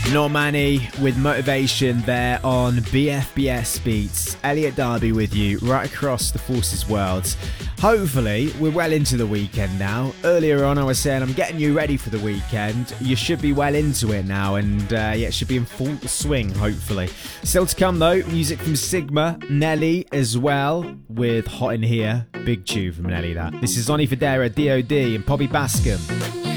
Normani with Motivation there on BFBS Beats. Elliot Darby with you right across the Forces world. Hopefully, we're well into the weekend now. Earlier on, I was saying I'm getting you ready for the weekend. You should be well into it now, and it should be in full swing, hopefully. Still to come, though, music from Sigma, Nelly as well, with Hot in Here. Big tune from Nelly, that. This is Oni Federa, DOD, and Poppy Bascom.